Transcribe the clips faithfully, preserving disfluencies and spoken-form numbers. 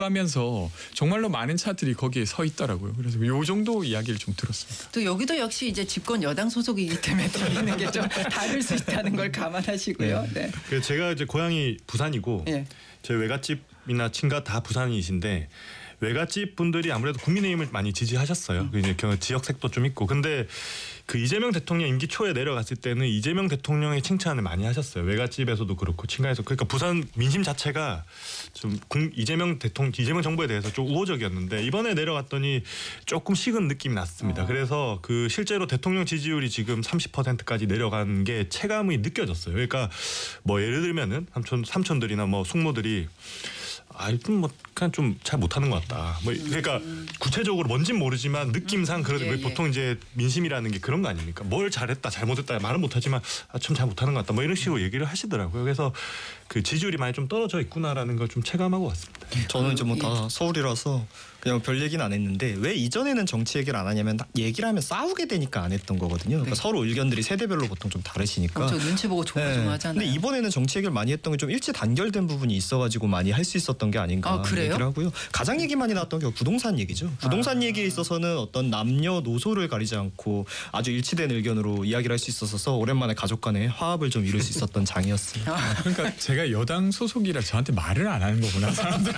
하면서 정말로 많은 차들이 거기에 서 있더라고요. 그래서 요 정도 이야기를 좀 들었습니다. 또 여기도 역시 이제 집권 여당 소속이기 때문에 들리는 게 좀 다를 수 있다는 걸 감안하시고요. 네. 네. 그 제가 이제 고향이 부산이고 네. 제 외갓집이나 친가 다 부산이신데 외갓집 분들이 아무래도 국민의힘을 많이 지지하셨어요. 그 이제 지역색도 좀 있고. 근데 그 이재명 대통령 임기 초에 내려갔을 때는 이재명 대통령의 칭찬을 많이 하셨어요. 외갓집에서도 그렇고 친가에서. 그러니까 부산 민심 자체가 좀 이재명 대통령, 이재명 정부에 대해서 좀 우호적이었는데 이번에 내려갔더니 조금 식은 느낌이 났습니다. 어. 그래서 그 실제로 대통령 지지율이 지금 삼십 퍼센트까지 내려간 게 체감이 느껴졌어요. 그러니까 뭐 예를 들면은 삼촌 삼촌들이나 뭐 숙모들이 아, 좀 뭐 그냥 좀 잘 못하는 것 같다. 뭐 그러니까 음. 구체적으로 뭔진 모르지만 느낌상 그래도 예, 예. 보통 이제 민심이라는 게 그런 거 아닙니까? 뭘 잘했다, 잘못했다 말은 못하지만 아, 좀 잘 못하는 것 같다. 뭐 이런 식으로 얘기를 하시더라고요. 그래서 그 지지율이 많이 좀 떨어져 있구나라는 걸 좀 체감하고 왔습니다. 저는 이제 뭐 다 서울이라서 그냥 별 얘기는 안 했는데 왜 이전에는 정치 얘기를 안 하냐면 얘기를 하면 싸우게 되니까 안 했던 거거든요. 그러니까 네. 서로 의견들이 세대별로 보통 좀 다르시니까. 저 눈치 보고 조마조마하잖아요. 근데 이번에는 정치 얘기를 많이 했던 게 좀 일치 단결된 부분이 있어가지고 많이 할 수 있었던 게 아닌가 아, 그래요? 얘기를 하고요. 가장 얘기 많이 나왔던 게 부동산 얘기죠. 부동산 아. 얘기에 있어서는 어떤 남녀 노소를 가리지 않고 아주 일치된 의견으로 이야기를 할 수 있어서 오랜만에 가족 간의 화합을 좀 이룰 수 있었던 장이었습니다. 아. 그러니까 제가 여당 소속이라 저한테 말을 안 하는 거구나 사람들이.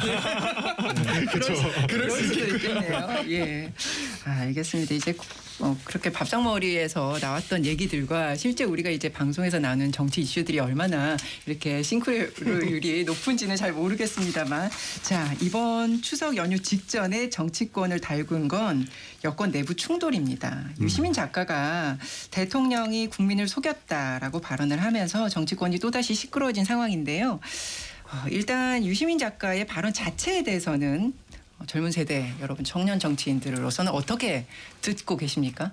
그렇죠. 그럴 수도 있겠네요. 예, 아, 알겠습니다. 이제 어, 그렇게 밥상머리에서 나왔던 얘기들과 실제 우리가 이제 방송에서 나눈 정치 이슈들이 얼마나 이렇게 싱크로율이 높은지는 잘 모르겠습니다만, 자, 이번 추석 연휴 직전에 정치권을 달군 건 여권 내부 충돌입니다. 유시민 작가가 대통령이 국민을 속였다라고 발언을 하면서 정치권이 또다시 시끄러워진 상황인데요. 어, 일단 유시민 작가의 발언 자체에 대해서는 젊은 세대 여러분 청년 정치인들로서는 어떻게 듣고 계십니까?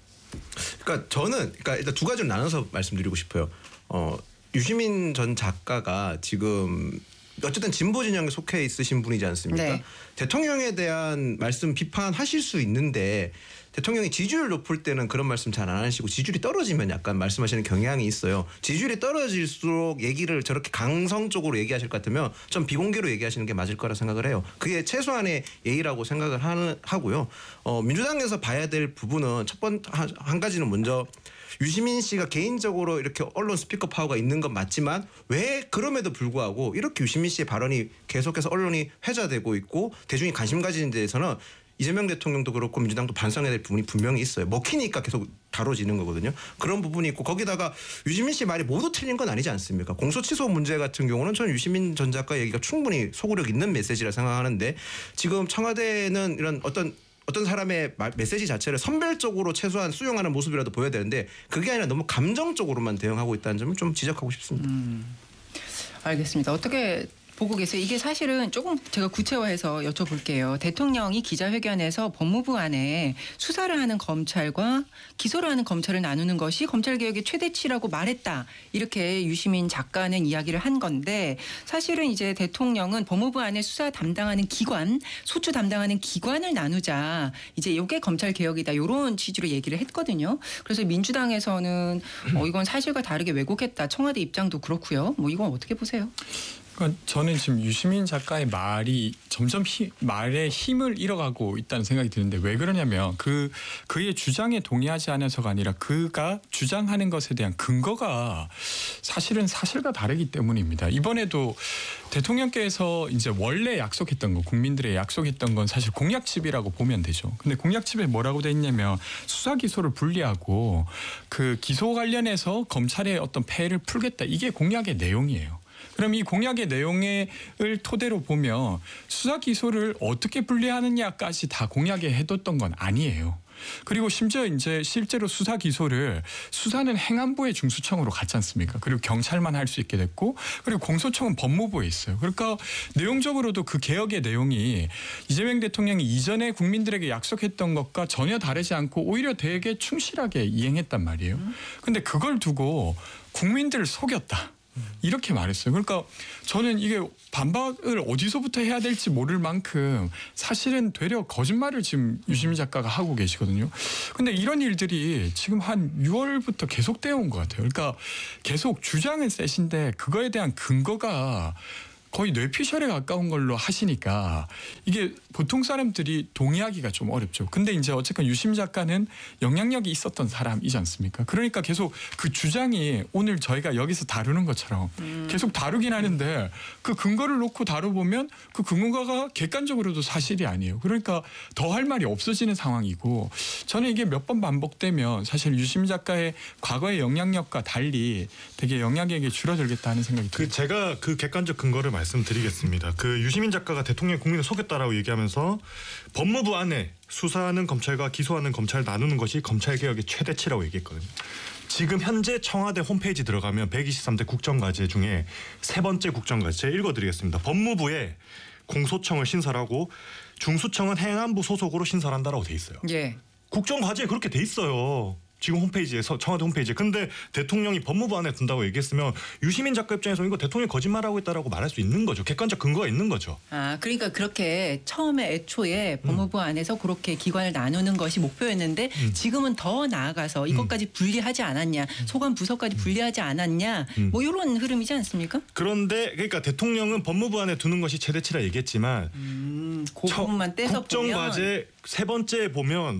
그러니까 저는 그러니까 일단 두 가지로 나눠서 말씀드리고 싶어요. 어, 유시민 전 작가가 지금 어쨌든 진보 진영에 속해 있으신 분이지 않습니까? 네. 대통령에 대한 말씀 비판하실 수 있는데 대통령이 지지율 높을 때는 그런 말씀 잘 안 하시고 지지율이 떨어지면 약간 말씀하시는 경향이 있어요. 지지율이 떨어질수록 얘기를 저렇게 강성적으로 얘기하실 것 같으면 좀 비공개로 얘기하시는 게 맞을 거라 생각을 해요. 그게 최소한의 예의라고 생각을 하는, 하고요. 어, 민주당에서 봐야 될 부분은 첫 번 한 가지는 먼저 유시민 씨가 개인적으로 이렇게 언론 스피커 파워가 있는 건 맞지만 왜 그럼에도 불구하고 이렇게 유시민 씨의 발언이 계속해서 언론이 회자되고 있고 대중이 관심 가지는 데에서는 이재명 대통령도 그렇고 민주당도 반성해야 될 부분이 분명히 있어요. 먹히니까 계속 다뤄지는 거거든요. 그런 부분이 있고 거기다가 유시민 씨 말이 모두 틀린 건 아니지 않습니까? 공소취소 문제 같은 경우는 저는 유시민 전 작가 얘기가 충분히 소구력 있는 메시지라 생각하는데 지금 청와대는 이런 어떤 어떤 사람의 메시지 자체를 선별적으로 최소한 수용하는 모습이라도 보여야 되는데 그게 아니라 너무 감정적으로만 대응하고 있다는 점을 좀 지적하고 싶습니다. 음, 알겠습니다. 어떻게 보고 계세요? 이게 사실은 조금 제가 구체화해서 여쭤볼게요. 대통령이 기자회견에서 법무부 안에 수사를 하는 검찰과 기소를 하는 검찰을 나누는 것이 검찰개혁의 최대치라고 말했다. 이렇게 유시민 작가는 이야기를 한 건데 사실은 이제 대통령은 법무부 안에 수사 담당하는 기관, 소추 담당하는 기관을 나누자. 이제 이게 검찰개혁이다. 이런 취지로 얘기를 했거든요. 그래서 민주당에서는 어, 이건 사실과 다르게 왜곡했다. 청와대 입장도 그렇고요. 뭐 이건 어떻게 보세요? 그러니까 저는 지금 유시민 작가의 말이 점점 힘, 말에 힘을 잃어가고 있다는 생각이 드는데 왜 그러냐면 그 그의 주장에 동의하지 않아서가 아니라 그가 주장하는 것에 대한 근거가 사실은 사실과 다르기 때문입니다. 이번에도 대통령께서 이제 원래 약속했던 거 국민들의 약속했던 건 사실 공약집이라고 보면 되죠. 근데 공약집에 뭐라고 돼 있냐면 수사 기소를 분리하고 그 기소 관련해서 검찰의 어떤 폐해를 풀겠다. 이게 공약의 내용이에요. 그럼 이 공약의 내용을 토대로 보면 수사 기소를 어떻게 분리하느냐까지 다 공약에 해뒀던 건 아니에요. 그리고 심지어 이제 실제로 수사 기소를 수사는 행안부의 중수청으로 갔지 않습니까? 그리고 경찰만 할 수 있게 됐고 그리고 공소청은 법무부에 있어요. 그러니까 내용적으로도 그 개혁의 내용이 이재명 대통령이 이전에 국민들에게 약속했던 것과 전혀 다르지 않고 오히려 되게 충실하게 이행했단 말이에요. 근데 그걸 두고 국민들을 속였다. 이렇게 말했어요. 그러니까 저는 이게 반박을 어디서부터 해야 될지 모를 만큼 사실은 되려 거짓말을 지금 유시민 작가가 하고 계시거든요. 근데 이런 일들이 지금 한 유월부터 계속되어 온 것 같아요. 그러니까 계속 주장은 세신데 그거에 대한 근거가 거의 뇌피셜에 가까운 걸로 하시니까 이게 보통 사람들이 동의하기가 좀 어렵죠. 근데 이제 어쨌든 유시민 작가는 영향력이 있었던 사람이지 않습니까? 그러니까 계속 그 주장이 오늘 저희가 여기서 다루는 것처럼 음. 계속 다루긴 하는데 그 근거를 놓고 다뤄보면 그 근거가 객관적으로도 사실이 아니에요. 그러니까 더 할 말이 없어지는 상황이고 저는 이게 몇 번 반복되면 사실 유시민 작가의 과거의 영향력과 달리 되게 영향력이 줄어들겠다 하는 생각이 그 듭니다. 제가 그 객관적 근거를 말씀드리겠습니다. 그 유시민 작가가 대통령 국민을 속였다라고 얘기하면서 법무부 안에 수사하는 검찰과 기소하는 검찰을 나누는 것이 검찰 개혁의 최대치라고 얘기했거든요. 지금 현재 청와대 홈페이지 들어가면 백이십삼 대 국정과제 중에 세 번째 국정과제 제가 읽어드리겠습니다. 법무부에 공소청을 신설하고 중수청은 행안부 소속으로 신설한다라고 돼 있어요. 예. 국정과제에 그렇게 돼 있어요. 지금 홈페이지에서 청와대 홈페이지에. 근데 대통령이 법무부 안에 둔다고 얘기했으면 유시민 작가 입장에서 이거 대통령이 거짓말하고 있다라고 말할 수 있는 거죠. 객관적 근거가 있는 거죠. 아, 그러니까 그렇게 처음에 애초에 법무부 안에서 그렇게 기관을 나누는 것이 목표였는데 음. 지금은 더 나아가서 이것까지 분리하지 않았냐, 소관 부서까지 분리하지 않았냐, 음. 뭐 이런 흐름이지 않습니까? 그런데 그러니까 대통령은 법무부 안에 두는 것이 최대치라 얘기했지만 음, 그 처- 부분만 떼서 보면 국정과제 세 번째 보면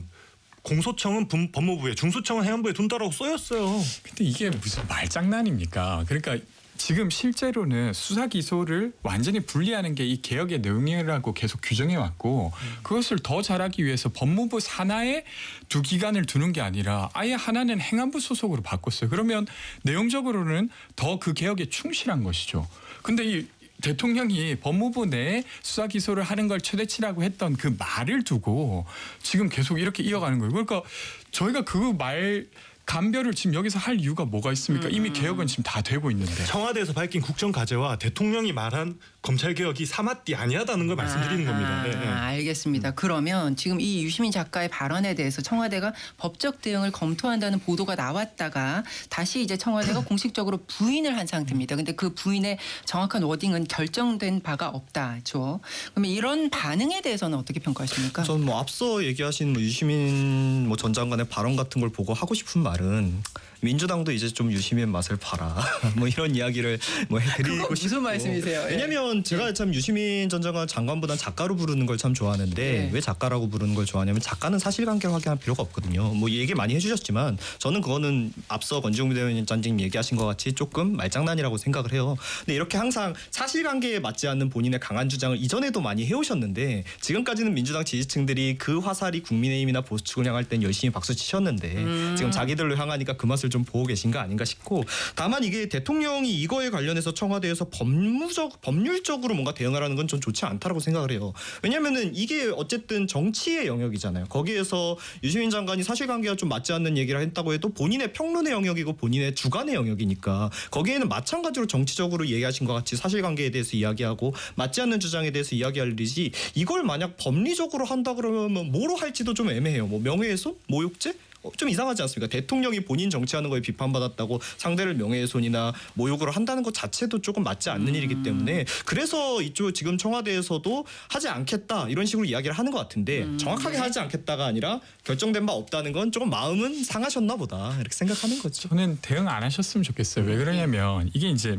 공소청은 분- 법무부에 중수청은 행안부에 둔다라고 써였어요. 근데 이게 무슨 말장난입니까? 그러니까 지금 실제로는 수사 기소를 완전히 분리하는 게 이 개혁의 내용이라고 계속 규정해 왔고 그것을 더 잘하기 위해서 법무부 산하에 두 기관을 두는 게 아니라 아예 하나는 행안부 소속으로 바꿨어요. 그러면 내용적으로는 더 그 개혁에 충실한 것이죠. 근데 이 대통령이 법무부 내에 수사 기소를 하는 걸 최대치라고 했던 그 말을 두고 지금 계속 이렇게 이어가는 거예요. 그러니까 저희가 그 말 감별을 지금 여기서 할 이유가 뭐가 있습니까? 이미 개혁은 지금 다 되고 있는데. 청와대에서 밝힌 국정과제와 대통령이 말한 검찰개혁이 사마띠 아니하다는 걸 말씀드리는 아, 겁니다. 네, 네. 아, 알겠습니다. 그러면 지금 이 유시민 작가의 발언에 대해서 청와대가 법적 대응을 검토한다는 보도가 나왔다가 다시 이제 청와대가 공식적으로 부인을 한 상태입니다. 근데 그 부인의 정확한 워딩은 결정된 바가 없다죠. 그러면 이런 반응에 대해서는 어떻게 평가하십니까? 저는 뭐 앞서 얘기하신 뭐 유시민 뭐 전 장관의 발언 같은 걸 보고 하고 싶은 말은 민주당도 이제 좀 유시민 맛을 봐라. 뭐 이런 이야기를 뭐 해드리고 그거 무슨 싶고. 말씀이세요? 예. 왜냐하면 제가 참 유시민 전 장관 장관보다는 작가로 부르는 걸 참 좋아하는데 예. 왜 작가라고 부르는 걸 좋아하냐면 작가는 사실관계를 확인할 필요가 없거든요. 뭐 얘기 많이 해주셨지만 저는 그거는 앞서 권지웅 대변인장님 얘기하신 것 같이 조금 말장난이라고 생각을 해요. 근데 이렇게 항상 사실관계에 맞지 않는 본인의 강한 주장을 이전에도 많이 해오셨는데 지금까지는 민주당 지지층들이 그 화살이 국민의힘이나 보수 측을 향할 땐 열심히 박수 치셨는데 음. 지금 자기들로 향하니까 그 맛을 좀 보고 계신 거 아닌가 싶고 다만 이게 대통령이 이거에 관련해서 청와대에서 법무적 법률적으로 뭔가 대응을 하는 건 전 좋지 않다라고 생각을 해요. 왜냐하면은 이게 어쨌든 정치의 영역이잖아요. 거기에서 유시민 장관이 사실관계와 좀 맞지 않는 얘기를 했다고 해도 본인의 평론의 영역이고 본인의 주관의 영역이니까 거기에는 마찬가지로 정치적으로 얘기하신 것 같이 사실관계에 대해서 이야기하고 맞지 않는 주장에 대해서 이야기할 일이지 이걸 만약 법리적으로 한다 그러면 뭐로 할지도 좀 애매해요. 뭐 명예훼손, 모욕죄? 좀 이상하지 않습니까? 대통령이 본인 정치하는 거에 비판받았다고 상대를 명예훼손이나 모욕으로 한다는 것 자체도 조금 맞지 않는 음. 일이기 때문에 그래서 이쪽 지금 청와대에서도 하지 않겠다 이런 식으로 이야기를 하는 것 같은데 음. 정확하게 하지 않겠다가 아니라 결정된 바 없다는 건 조금 마음은 상하셨나 보다 이렇게 생각하는 거죠. 저는 대응 안 하셨으면 좋겠어요. 왜 그러냐면 이게 이제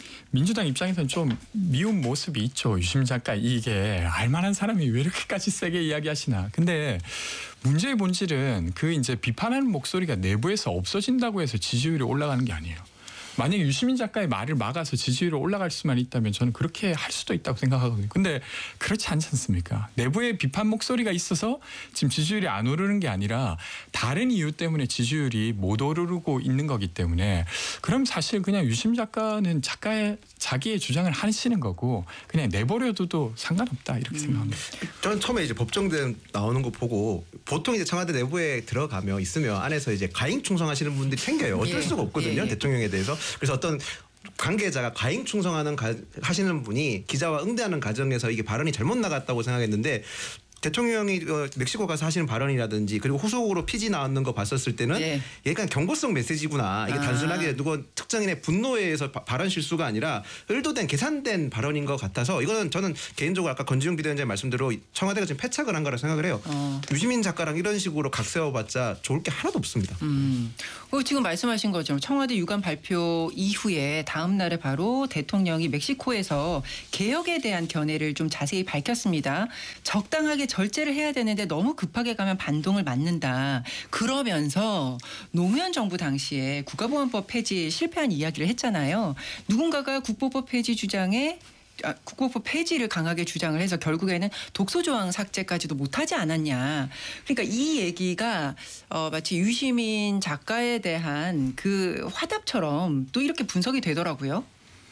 민주당 입장에서는 좀 미운 모습이 있죠. 유시민 작가 이게 알만한 사람이 왜 이렇게까지 세게 이야기하시나. 근데 문제의 본질은 그 이제 비판하는 목소리가 내부에서 없어진다고 해서 지지율이 올라가는 게 아니에요. 만약에 유시민 작가의 말을 막아서 지지율이 올라갈 수만 있다면 저는 그렇게 할 수도 있다고 생각하거든요. 근데 그렇지 않지 않습니까? 내부에 비판 목소리가 있어서 지금 지지율이 안 오르는 게 아니라 다른 이유 때문에 지지율이 못 오르고 있는 거기 때문에 그럼 사실 그냥 유시민 작가는 작가의 자기의 주장을 하시는 거고 그냥 내버려둬도 상관없다 이렇게 생각합니다. 저는 처음에 이제 법정대 나오는 거 보고 보통 이제 청와대 내부에 들어가면 있으면 안에서 이제 가잉 충성하시는 분들이 생겨요. 어쩔 예. 수가 없거든요. 예, 예. 대통령에 대해서. 그래서 어떤 관계자가 가잉 충성하는 가, 하시는 분이 기자와 응대하는 과정에서 이게 발언이 잘못 나갔다고 생각했는데 대통령이 어, 멕시코 가서 하시는 발언이라든지 그리고 후속으로 피지 나왔는 거 봤었을 때는 예. 약간 경고성 메시지구나. 이게 아. 단순하게 누구 특정인의 분노에 의해서 바- 발언 실수가 아니라 의도된 계산된 발언인 것 같아서 이거는 저는 개인적으로 아까 건지용 비대위원장의 말씀대로 청와대가 지금 패착을 한 거라 생각을 해요. 어. 유시민 작가랑 이런 식으로 각 세워봤자 좋을 게 하나도 없습니다. 음. 어, 지금 말씀하신 것처럼 청와대 유감 발표 이후에 다음 날에 바로 대통령이 멕시코에서 개혁에 대한 견해를 좀 자세히 밝혔습니다. 적당하게 절제를 해야 되는데 너무 급하게 가면 반동을 맞는다. 그러면서 노무현 정부 당시에 국가보안법 폐지에 실패한 이야기를 했잖아요. 누군가가 국보법 폐지 주장에 아, 국보법 폐지를 강하게 주장을 해서 결국에는 독소조항 삭제까지도 못하지 않았냐. 그러니까 이 얘기가 어, 마치 유시민 작가에 대한 그 화답처럼 또 이렇게 분석이 되더라고요.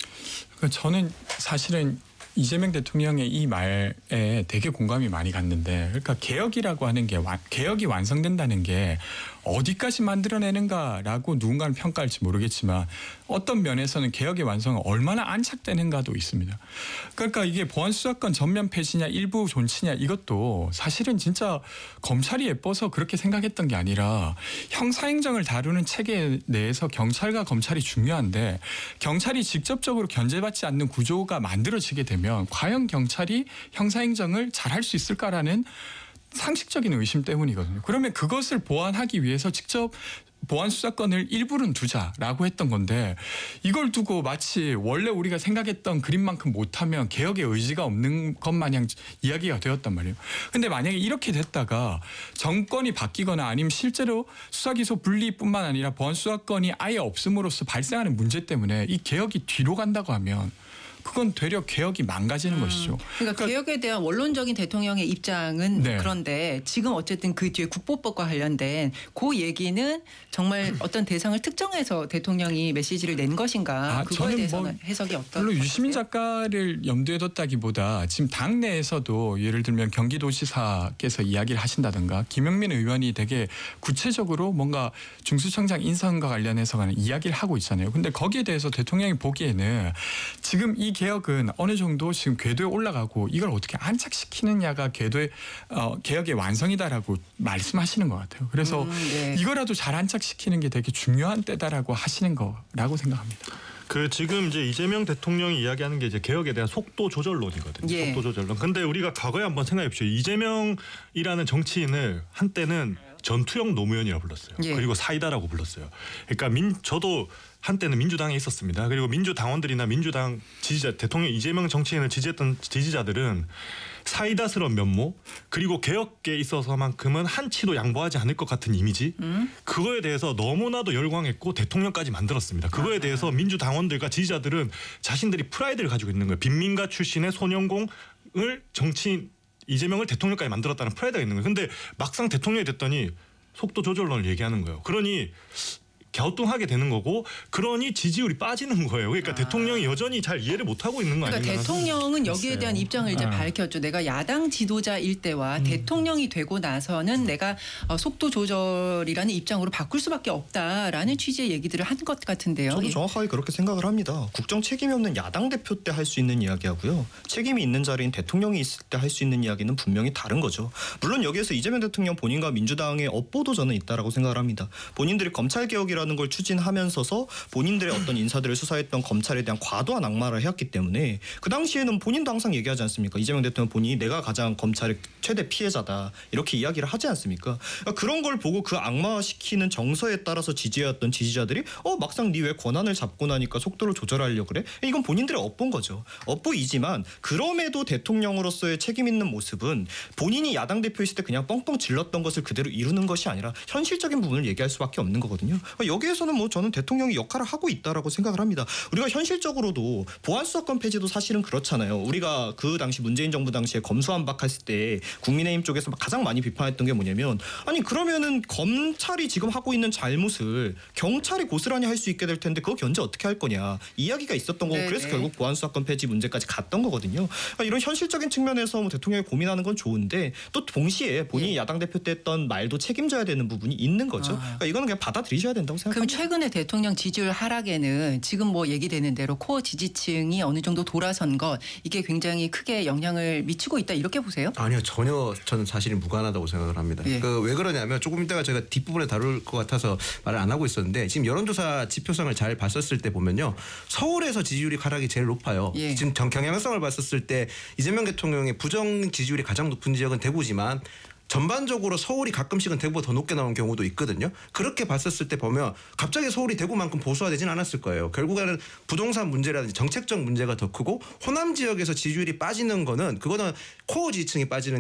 그 저는 사실은 이재명 대통령의 이 말에 되게 공감이 많이 갔는데, 그러니까 개혁이라고 하는 게 완- 개혁이 완성된다는 게 어디까지 만들어내는가라고 누군가는 평가할지 모르겠지만 어떤 면에서는 개혁의 완성은 얼마나 안착되는가도 있습니다. 그러니까 이게 보안수사권 전면 폐지냐 일부 존치냐 이것도 사실은 진짜 검찰이 예뻐서 그렇게 생각했던 게 아니라 형사행정을 다루는 체계 내에서 경찰과 검찰이 중요한데 경찰이 직접적으로 견제받지 않는 구조가 만들어지게 되면 과연 경찰이 형사행정을 잘할 수 있을까라는 상식적인 의심 때문이거든요. 그러면 그것을 보완하기 위해서 직접 보안 수사권을 일부는 두자라고 했던 건데 이걸 두고 마치 원래 우리가 생각했던 그림만큼 못하면 개혁의 의지가 없는 것 마냥 이야기가 되었단 말이에요. 근데 만약에 이렇게 됐다가 정권이 바뀌거나 아니면 실제로 수사기소 분리뿐만 아니라 보안 수사권이 아예 없음으로써 발생하는 문제 때문에 이 개혁이 뒤로 간다고 하면 그건 되려 개혁이 망가지는 것이죠. 그러니까, 개혁에 대한 원론적인 대통령의 입장은 네. 그런데 지금 어쨌든 그 뒤에 국보법과 관련된 그 얘기는 정말 어떤 대상을 특정해서 대통령이 메시지를 낸 것인가 아, 그거에 저는 대해서는 뭐 해석이 어떤 별로 유시민 작가를 염두에 뒀다기보다 지금 당내에서도 예를 들면 경기도지사께서 이야기를 하신다든가 김영민 의원이 되게 구체적으로 뭔가 중수청장 인선과 관련해서 가는 이야기를 하고 있잖아요. 근데 거기에 대해서 대통령이 보기에는 지금 이 개혁은 어느 정도 지금 궤도에 올라가고 이걸 어떻게 안착시키느냐가 궤도의 어, 개혁의 완성이다라고 말씀하시는 것 같아요. 그래서 음, 네. 이거라도 잘 안착시키는 게 되게 중요한 때다라고 하시는 거라고 생각합니다. 그 지금 이제 이재명 대통령이 이야기하는 게 이제 개혁에 대한 속도 조절론이거든요. 예. 속도 조절론. 근데 우리가 과거에 한번 생각해 보십시오. 이재명이라는 정치인을 한때는 전투형 노무현이라고 불렀어요. 예. 그리고 사이다라고 불렀어요. 그러니까 민 저도 한때는 민주당에 있었습니다. 그리고 민주당원들이나 민주당 지지자, 대통령 이재명 정치인을 지지했던 지지자들은 사이다스러운 면모 그리고 개혁에 있어서만큼은 한치도 양보하지 않을 것 같은 이미지 음? 그거에 대해서 너무나도 열광했고 대통령까지 만들었습니다. 그거에 대해서 민주당원들과 지지자들은 자신들이 프라이드를 가지고 있는 거예요. 빈민가 출신의 소년공을 정치인 이재명을 대통령까지 만들었다는 프라이드가 있는 거예요. 근데 막상 대통령이 됐더니 속도 조절론을 얘기하는 거예요. 그러니 갸우뚱하게 되는 거고 그러니 지지율이 빠지는 거예요. 그러니까 아. 대통령이 여전히 잘 이해를 못하고 있는 거 그러니까 아닌가. 대통령은 여기에 있어요. 대한 입장을 이제 아. 밝혔죠. 내가 야당 지도자일 때와 음. 대통령이 되고 나서는 내가 어, 속도 조절이라는 입장으로 바꿀 수밖에 없다라는 취지의 얘기들을 한 것 같은데요. 저도 예. 정확하게 그렇게 생각을 합니다. 국정 책임이 없는 야당 대표 때 할 수 있는 이야기하고요. 책임이 있는 자리인 대통령이 있을 때 할 수 있는 이야기는 분명히 다른 거죠. 물론 여기에서 이재명 대통령 본인과 민주당의 업보도 저는 있다라고 생각을 합니다. 본인들이 검찰 개혁이라는 걸 추진하면서서 본인들의 어떤 인사들을 수사했던 검찰에 대한 과도한 악마를 해왔기 때문에 그 당시에는 본인도 항상 얘기하지 않습니까? 이재명 대통령 본인이 내가 가장 검찰의 최대 피해자다 이렇게 이야기를 하지 않습니까? 그러니까 그런 걸 보고 그 악마시키는 정서에 따라서 지지해왔던 지지자들이 어 막상 네 왜 권한을 잡고 나니까 속도를 조절하려고 그래? 이건 본인들의 업보인 거죠. 업보이지만 그럼에도 대통령으로서의 책임 있는 모습은 본인이 야당 대표 있을 때 그냥 뻥뻥 질렀던 것을 그대로 이루는 것이 아니라 현실적인 부분을 얘기할 수밖에 없는 거거든요. 그러니까 여기에서는 뭐 저는 대통령이 역할을 하고 있다라고 생각을 합니다. 우리가 현실적으로도 보안수사권 폐지도 사실은 그렇잖아요. 우리가 그 당시 문재인 정부 당시에 검수완박했을 때 국민의힘 쪽에서 가장 많이 비판했던 게 뭐냐면 아니 그러면은 검찰이 지금 하고 있는 잘못을 경찰이 고스란히 할 수 있게 될 텐데 그거 견제 어떻게 할 거냐 이야기가 있었던 거고 네네. 그래서 결국 보안수사권 폐지 문제까지 갔던 거거든요. 그러니까 이런 현실적인 측면에서 뭐 대통령이 고민하는 건 좋은데 또 동시에 본인이 예. 야당 대표 때 했던 말도 책임져야 되는 부분이 있는 거죠. 아. 그러니까 이거는 그냥 받아들이셔야 된다고 생각합니다. 그럼 생각합니다. 최근에 대통령 지지율 하락에는 지금 뭐 얘기되는 대로 코어 지지층이 어느 정도 돌아선 것 이게 굉장히 크게 영향을 미치고 있다 이렇게 보세요? 아니요, 전혀 저는 사실이 무관하다고 생각을 합니다. 예. 그 왜 그러냐면 조금 이따가 제가 뒷부분에 다룰 것 같아서 말을 안 하고 있었는데 지금 여론조사 지표상을 잘 봤었을 때 보면요. 서울에서 지지율이 하락이 제일 높아요. 예. 지금 정- 경향성을 봤었을 때 이재명 대통령의 부정 지지율이 가장 높은 지역은 대구지만 전반적으로 서울이 가끔씩은 대구보다 더 높게 나온 경우도 있거든요. 그렇게 봤었을 때 보면 갑자기 서울이 대구만큼 보수화되진 않았을 거예요. 결국에는 부동산 문제라든지 정책적 문제가 더 크고 호남 지역에서 지지율이 빠지는 거는 그거는 코어 지지층이 빠지는